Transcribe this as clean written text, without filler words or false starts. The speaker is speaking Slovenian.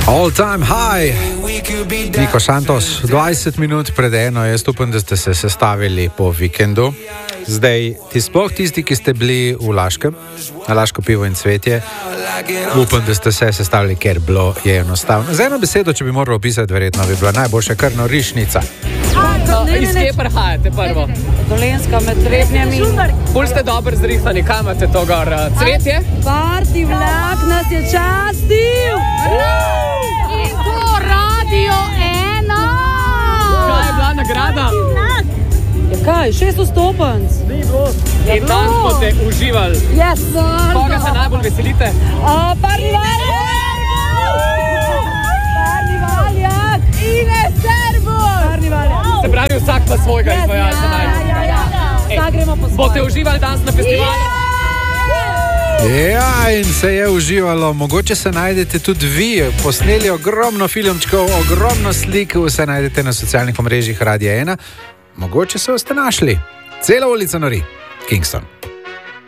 All time high. Niko Santos, 20 minut pred eno, jaz upam, da ste se sestavili po vikendu. Zdaj, sploh tisti, ki ste bili v Laškem, na Laško pivo in cvetje, upam, da ste se sestavili, ker bilo je enostavno. Z eno besedo, če bi moral opisati, verjetno bi bila najboljša kar norišnica. Iz kje prihajate prvo? Dolenska med Trebnjami. Ful ste dobro zrihtani, kam imate to gor? Cvetje? Parti vlak nas je častil! In to Radio 1! Kaj je bila nagrada? Ja kaj, 600 stopenc? In tam boste uživali. Yes! Koga se najbolj veselite? Parni valjak! Ine servus! Parni valjak! Se pravi, vsak pa svojega izvajalca najbolj. Vsak gremo po svoje. Boste uživali danes na festivalu? Ja, in se je uživalo. Mogoče se najdete tudi vi. Posneli ogromno filmčkov, ogromno slik, vse najdete na socialnih omrežjih Radia 1. Mogoče se boste našli. Cela ulica nori. Kingston.